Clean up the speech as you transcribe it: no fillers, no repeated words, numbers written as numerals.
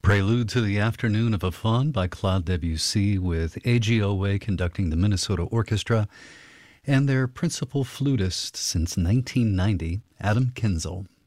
Prelude to the Afternoon of a Faun by Claude Debussy, with A.G. Owe conducting the Minnesota Orchestra and their principal flutist since 1990, Adam Kinzel.